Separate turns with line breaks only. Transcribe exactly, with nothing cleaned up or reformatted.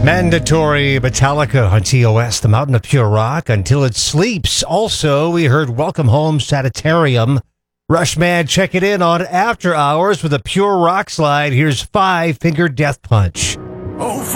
Mandatory Metallica on T O S, the Mountain of Pure Rock, Until It Sleeps. Also, we heard Welcome Home Sanitarium. Rushman, check it in on After Hours with a Pure Rock slide. Here's Five Finger Death Punch.
Oh,